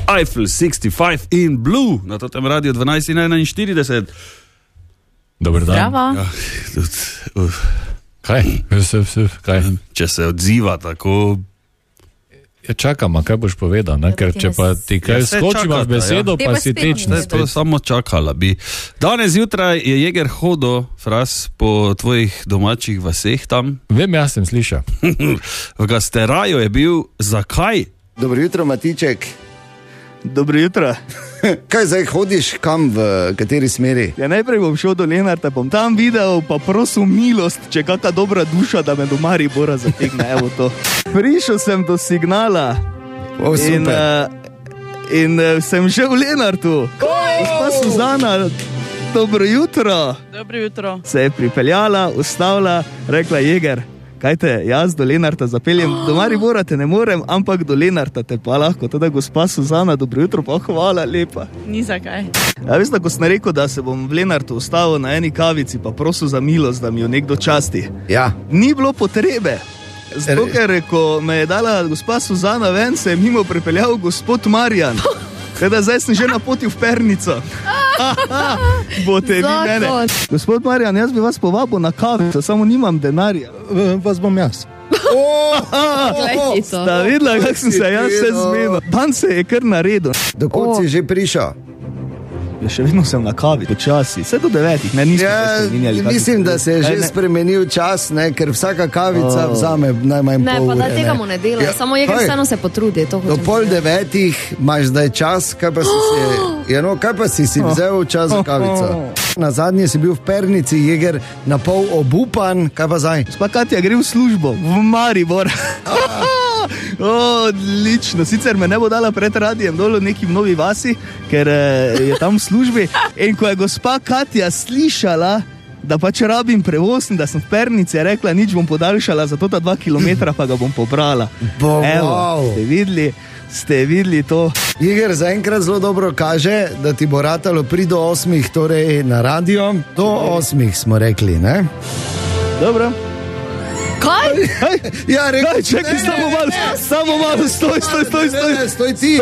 Eiffel 65 in Blue na tem radiju 12:41. Dobar dan. Bravo. Ja, Kaj? če se odziva tako... Ja, čakam, kaj boš povedal, ne? Ker če pa ti kaj skočima v besedo, pa si tečne. To samo čakala bi. Danes zjutraj je Jeger hodil, Fras, po tvojih domačih vaseh tam. Vem, jaz sem slišal. V Gasteraju je bil, zakaj? Dobro jutro, Matiček. Dobro jutro. Kaj zdaj hodiš, kam, v kateri smeri? Ja, najprej bom šel do Lenarta, bom tam videl, pa prosil milost, če kakšna dobra duša, da me do Maribora zategne, evo to. Prišel sem do Signala in sem že v Lenartu. Gospa Suzana, dobro jutro. Dobro jutro. Se je pripeljala, ustavila, rekla Jeger, kajte, jaz do Lenarta zapeljem, do Maribora te ne morem, ampak do Lenarta te pa lahko. Teda gospa Suzana, dobro jutro, pa hvala, lepa. Ni zakaj. Ja, veste, ko sem rekel, da se bom v Lenartu ustavil na eni kavici, pa prosil za milost, da mi jo nekdo časti. Ja. Ni bilo potrebe. Zato, ker ko me je dala gospa Suzana ven, se je mimo pripeljal gospod Marjan. Teda zdaj sem že na poti v Pernico. Bote vi mene. Gospod Marjan, jaz bi vas povabil na kavico, samo nimam denarja. Vas bom jaz. Sta videla, kak sem se jaz vse zmenil. Dan se je kar naredil. Dokot si že prišel? Ja, še vedno sem na kavi, počasi, vse do 9, ne, nismo se spremenjali. Mislim, da se je že spremenil čas, ne, ker vsaka kavica vzame najmanj Ne, pol pa da ure. tega mu ne dela, Ja, samo Jeger kaj? vseeno se potrudi. To Do hočem pol povedati. 9 imaš zdaj čas, kaj pa si kaj pa si vzel čas za kavico? Na zadnje si bil v Pernici, Jeger na pol obupan, kaj pa zdaj? Gospa Katja gre v službo, v Maribor. Odlično, sicer me ne bo dala pred radijem dol v neki novi vasi, ker je tam v službi. In ko je gospa Katja slišala, da pač rabim prevoz in da sem v Pernici, je rekla, nič bom podaljšala, zato ta 2 kilometra pa ga bom pobrala. Evo, ste videli to? Jeger zaenkrat zelo dobro kaže, da ti bo ratalo pri do 8, torej na radio. Do 8 smo rekli, ne? Dobro. Kaj? Ja, rekel, Čekaj, samo malo, stoj. Stoj ti.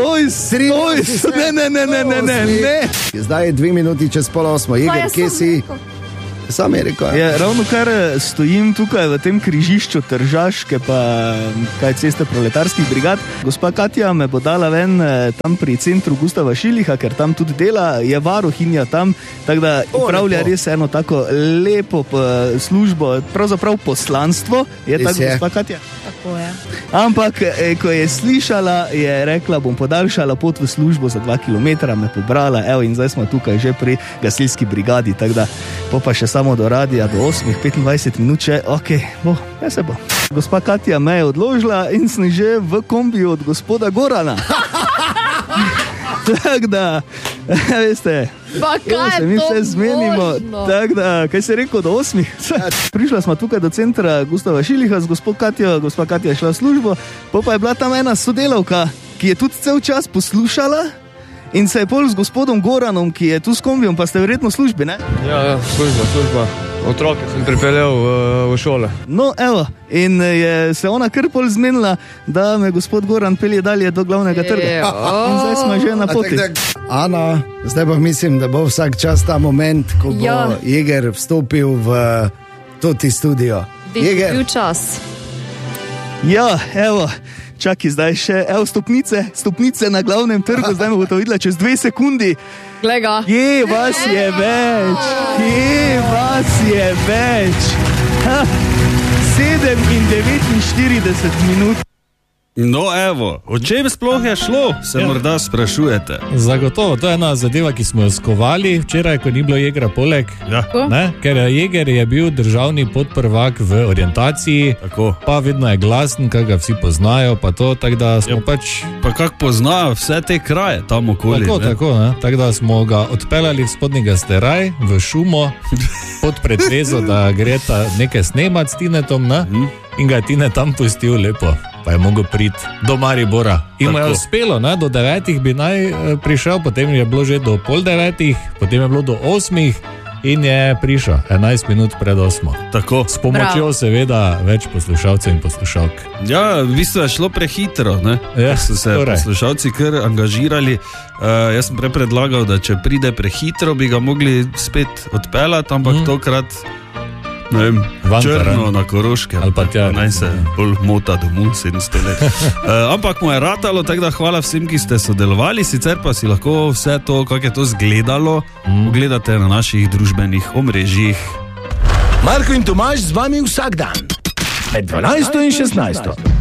Ne. Zdaj je 2 minuti čez pol 8. Jeger, kje si? Sam je rekel. Ja, ravno kar stojim tukaj v tem križišču Tržaške pa kaj ceste proletarskih brigad. Gospa Katja me bo dala ven tam pri centru Gustava Šiliha, ker tam tudi dela, je varuhinja tam, tako da upravlja res eno tako lepo službo, pravzaprav poslanstvo, je tako gospa Katja. Tako je. Ampak, ko je slišala, je rekla, bom podaljšala pot v službo za 2 kilometra, me pobrala, evo, in zdaj smo tukaj že pri gasilski brigadi, tako da pa še samo do radia, do 8, 25 minut še, ja se bo. Gospa Katja me je odložila in sem že v kombiju od gospoda Gorana. Tako da, veste, Pa kaj se je mi to vse zmenimo, možno? tako da, kaj si rekel, do 8? Prišla smo tukaj do centra Gustava Šiliha z gospod Katjo, gospa Katja je šla v službo, pa je bila tam ena sodelavka, ki je tudi cel čas poslušala in se je pol z gospodom Goranom, ki je tu s kombijom, pa ste verjetno v službi, ne? Ja, služba. Otroke sem pripeljal v šole. No, evo, in je se ona kar pol zmenila, da me gospod Goran pelje dalje do glavnega trga. In zdaj smo že na poti. Ana, zdaj pa mislim, da bo vsak čas ta moment, ko bo Jeger vstopil v toti studio. Jeger. Bil čas. Ja, evo, čakaj zdaj še, evo stopnice na glavnem trgu, zdaj me bo to videla čez 2 sekundi. Glega. Kje vas je več? 7 in 49 minut. No evo, o čem sploh je šlo, se morda sprašujete. Zagotovo, to je ena zadeva, ki smo jo skovali včeraj, ko ni bilo Jegera poleg, ne? Ker Jeger je bil državni podprvak v orientaciji, pa vedno je glasen, kar ga vsi poznajo, pa to, tako da smo pač... Pa kak poznajo vse te kraje tam okoli, Tako, tako da smo ga odpeljali v spodnji Gasteraj, v šumo, pod pretvezo, da gre ta nekaj snemat s Tinetom, ne? In ga je Tine tam pustil lepo. Pa je mogel priti do Maribora. In mu je uspelo, ne? Do 9 bi naj prišel, potem je bilo že do pol 9, potem je bilo do 8 in je prišel 11 minut pred 8. Tako. S pomočjo seveda več poslušalcev in poslušalk. Ja, v bistvu je šlo prehitro, ne? Ja, So se torej. poslušalci kar angažirali. Jaz sem prej predlagal, da če pride prehitro, bi ga mogli spet odpeljati, ampak tokrat ne vem, Van Črno teren. na Koroškem. Ali pa tja. Naj se bolj mota domov, 700 let. Ampak mu je ratalo, tako da hvala vsem, ki ste sodelovali, sicer pa si lahko vse to, kako je to zgledalo, ogledate na naših družbenih omrežjih. Marko in Tomaž z vami vsak dan, med 12 in 16.